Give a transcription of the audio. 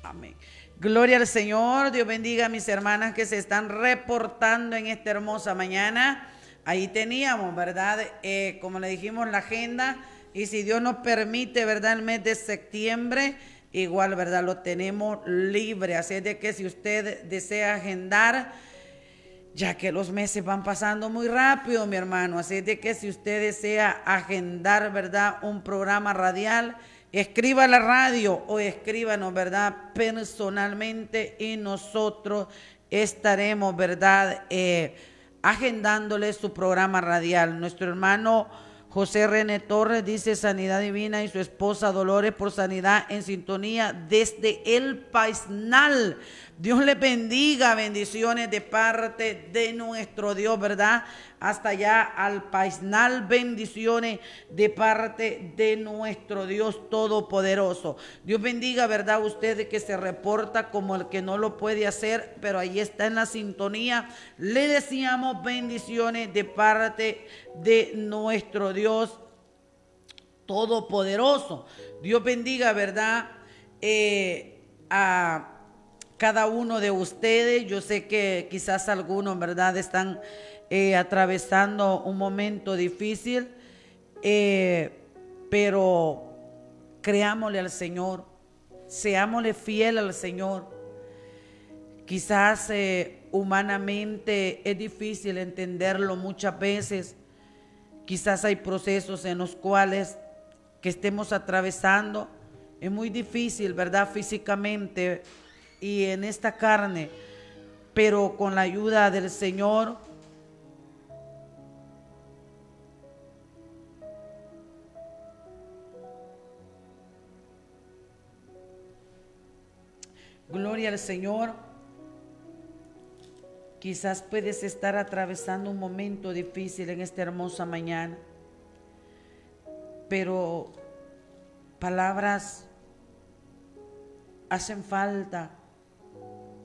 Amén. Gloria al Señor. Dios bendiga a mis hermanas que se están reportando en esta hermosa mañana. Ahí teníamos, ¿verdad? Como le dijimos, la agenda. Y si Dios nos permite, ¿verdad? El mes de septiembre, igual, ¿verdad? Lo tenemos libre. Así es de que si usted desea agendar, ya que los meses van pasando muy rápido, mi hermano. Así es de que si usted desea agendar, ¿verdad? Un programa radial, escriba a la radio o escríbanos, ¿verdad? Personalmente y nosotros estaremos, ¿verdad? Agendándole su programa radial. Nuestro hermano José René Torres dice Sanidad Divina y su esposa Dolores por sanidad en sintonía desde El Paisnal. Dios les bendiga, bendiciones de parte de nuestro Dios, ¿verdad? Hasta allá al Paisnal, bendiciones de parte de nuestro Dios Todopoderoso. Dios bendiga, ¿verdad? Usted que se reporta como el que no lo puede hacer, pero ahí está en la sintonía. Le deseamos bendiciones de parte de nuestro Dios Todopoderoso. Dios bendiga, ¿verdad? A cada uno de ustedes. Yo sé que quizás algunos, ¿verdad?, están atravesando un momento difícil, pero creámosle al Señor, seámosle fiel al Señor. Quizás humanamente es difícil entenderlo muchas veces. Quizás hay procesos en los cuales que estemos atravesando. Es muy difícil, ¿verdad? Físicamente y en esta carne, pero con la ayuda del Señor, gloria al Señor. Quizás puedes estar atravesando un momento difícil en esta hermosa mañana, pero palabras hacen falta.